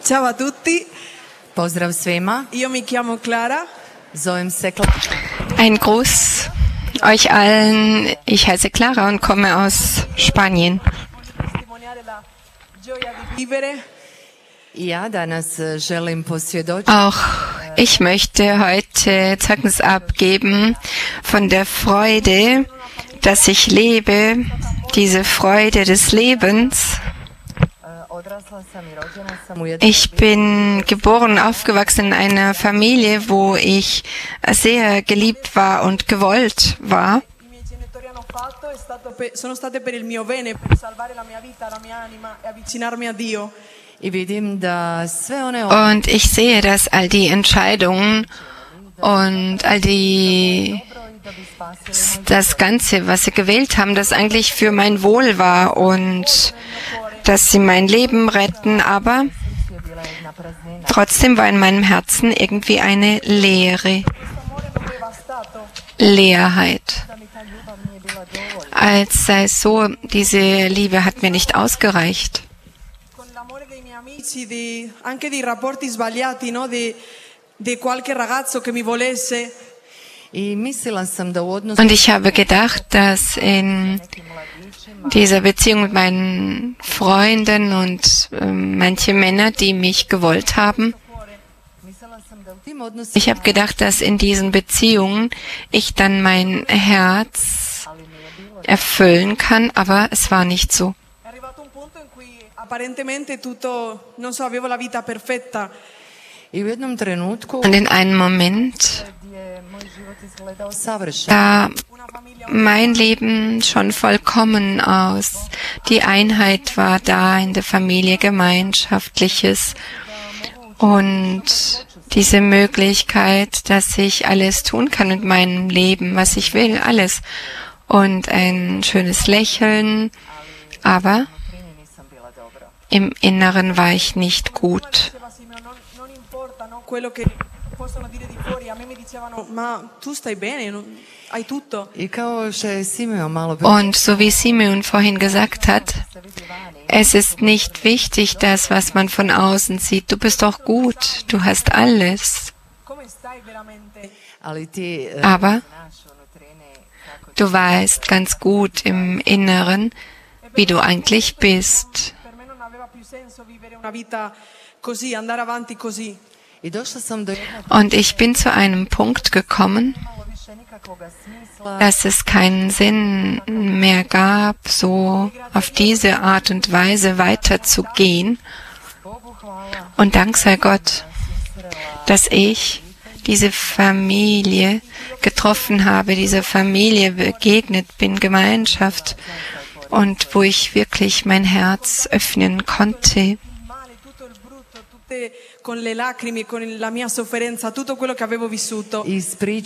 Ciao a tutti, Pozdrav svima. io mi chiamo Clara. Zovem se Ein Gruß euch allen. Ich heiße Clara und komme aus Spanien. Testimoniare la gioia di vivere. Ja danas želim posvjedočiti. Auch ich möchte heute Zeugnis abgeben von der Freude, dass ich lebe, diese Freude des Lebens. Odrasla sam I rođena sam u Ich bin geboren und aufgewachsen in einer Familie, wo ich sehr geliebt war und gewollt war. I miei genitori hanno fatto sono state per il mio bene, per salvare la mia vita, la mia anima e avvicinarmi a Dio. I vidim da sve one Und ich sehe, dass all die Entscheidungen und das Ganze, was sie gewählt haben, das eigentlich für mein Wohl war und dass sie mein Leben retten, aber trotzdem war in meinem Herzen irgendwie eine Leerheit. Als sei es so, diese Liebe hat mir nicht ausgereicht. Con l'amore dei miei amici, anche di rapporti sbagliati, no? Di qualche ragazzo che mi volesse. I mislila sam da u odnosu Und ich habe gedacht, dass in dieser Beziehung mit meinen Freunden und manche Männer, die mich gewollt haben, tim odnosima ich habe gedacht, dass in diesen Beziehungen ich dann mein Herz erfüllen kann, aber es war nicht so. È arrivato un punto in cui apparentemente tutto, non so, avevo la vita perfetta. I u jednom trenutku Und in einem Moment, je moj život izgledao savršen. da mein Leben schon vollkommen aus. Die Einheit war da in der Familie, Gemeinschaftliches und diese Möglichkeit, dass ich alles tun kann mit meinem Leben, was ich will, alles. Und ein schönes Lächeln, aber im Inneren war ich nicht gut. Diceva Simeone, non importa, no? Quello che possono dire di fuori. A me mi dicevano, ma tu stai bene, hai tutto. I kao što je Simeon malo Und so wie Simeon vorhin gesagt hat, es ist nicht wichtig, das, was man von außen sieht. Du bist doch gut, du hast alles. Come stai veramente? ali ti Aber du weißt ganz gut im Inneren, wie du eigentlich bist. Per me non aveva più senso vivere una vita così, andare avanti così. I došla sam do jednog Und ich bin zu einem Punkt gekommen, više nikakvoga smisla dass es keinen Sinn mehr gab, so auf diese Art und Weise weiterzugehen. Und Dank sei Gott, dass ich diese Familie getroffen habe, dieser Familie begegnet bin, Gemeinschaft, und wo ich wirklich mein Herz öffnen konnte. Il male, tutto il brutto, tutte con le lacrime, con la mia sofferenza, tutto quello che avevo vissuto. ispričala